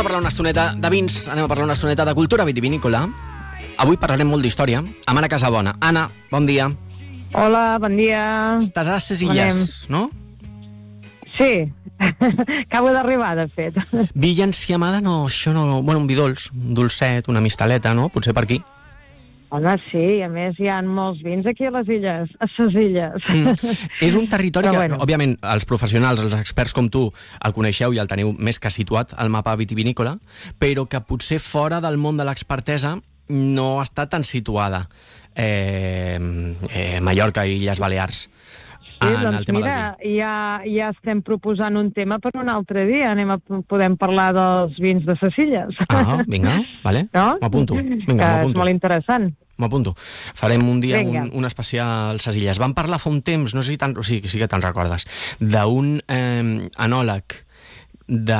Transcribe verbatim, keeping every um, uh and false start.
parlar una estoneta de vins, anem a parlar una estoneta de cultura vitivinícola. Avui parlarem molt d'història amb Anna Casabona. Anna, bon dia. Hola, bon dia. Estàs a ses Illes, no? Sí, acabo d'arribar, de fet. Vi enciamada, no, això no... Bueno, un vi dolç, un dolcet, una mistaleta, no? Potser per aquí. Home, sí, a més hi ha molts vins aquí a les illes, a ses illes. Mm. És un territori Però que, bueno. òbviament, els professionals, els experts com tu, el coneixeu i el teniu més que situat al mapa vitivinícola, però que potser fora del món de l'expertesa no està tan situada. Eh, eh, Mallorca i Illes Balears. Sí, doncs mira, ja, ja estem proposant un tema per un altre dia. Anem a, podem parlar dels vins de ses illes. Ah, vinga, vale. No? M'apunto. Vinga, que m'apunto. és molt interessant. M'apunto. Farem un dia Vinga. un, un especial ses Illes. Vam parlar fa un temps, no sé si tant, sí, sí que te'n recordes, d'un eh, anòleg de